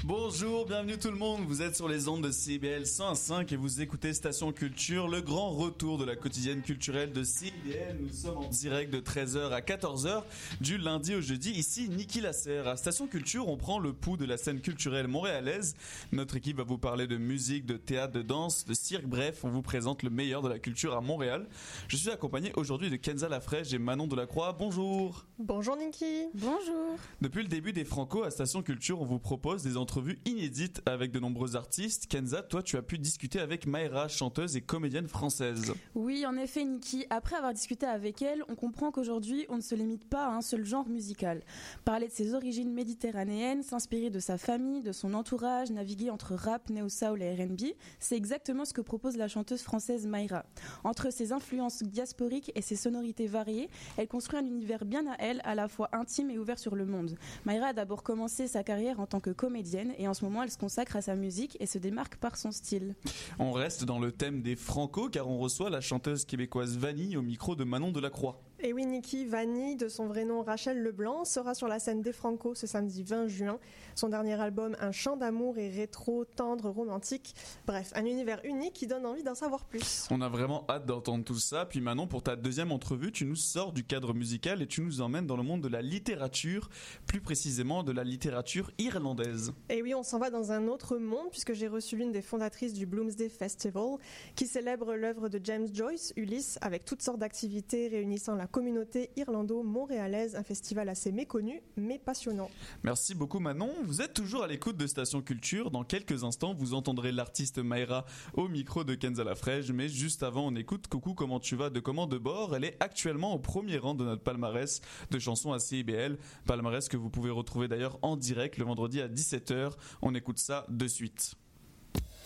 Bonjour, bienvenue tout le monde, vous êtes sur les ondes de CIBL 101.5 et vous écoutez Station Culture, le grand retour de la quotidienne culturelle de CIBL. Nous sommes en direct de 13h à 14h, du lundi au jeudi. Ici Niki Lasserre. À Station Culture, on prend le pouls de la scène culturelle montréalaise. Notre équipe va vous parler de musique, de théâtre, de danse, de cirque, bref, on vous présente le meilleur de la culture à Montréal. Je suis accompagné aujourd'hui de Kenza Lafrèche et Manon Delacroix. Bonjour. Bonjour Niki. Bonjour. Depuis le début des Franco à Station Culture, on vous propose des entrevues inédites avec de nombreux artistes. Kenza, toi, tu as pu discuter avec Mayra, chanteuse et comédienne française. Oui, en effet, Niki. Après avoir discuté avec elle, on comprend qu'aujourd'hui, on ne se limite pas à un seul genre musical. Parler de ses origines méditerranéennes, s'inspirer de sa famille, de son entourage, naviguer entre rap, néo-soul et R&B, c'est exactement ce que propose la chanteuse française Mayra. Entre ses influences diasporiques et ses sonorités variées, elle construit un univers bien à elle, à la fois intime et ouvert sur le monde. Mayra a d'abord commencé sa carrière en tant que comédienne et en ce moment elle se consacre à sa musique et se démarque par son style. On reste dans le thème des Franco car on reçoit la chanteuse québécoise Vanille au micro de Manon Delacroix. Et oui Niki, Vanille, de son vrai nom Rachel Leblanc, sera sur la scène des Franco ce samedi 20 juin. Son dernier album, Un chant d'amour, est rétro, tendre, romantique. Bref, un univers unique qui donne envie d'en savoir plus. On a vraiment hâte d'entendre tout ça. Puis Manon, pour ta deuxième entrevue, tu nous sors du cadre musical et tu nous emmènes dans le monde de la littérature, plus précisément de la littérature irlandaise. Et oui, on s'en va dans un autre monde puisque j'ai reçu l'une des fondatrices du Bloomsday Festival qui célèbre l'œuvre de James Joyce, Ulysse, avec toutes sortes d'activités réunissant la communauté irlando-montréalaise, un festival assez méconnu mais passionnant. Merci beaucoup Manon. Vous êtes toujours à l'écoute de Station Culture. Dans quelques instants, vous entendrez l'artiste Mayra au micro de Kenza Lafrèche. Mais juste avant, on écoute Coucou, comment tu vas de Comment de bord. Elle est actuellement au premier rang de notre palmarès de chansons à CIBL. Palmarès que vous pouvez retrouver d'ailleurs en direct le vendredi à 17h. On écoute ça de suite.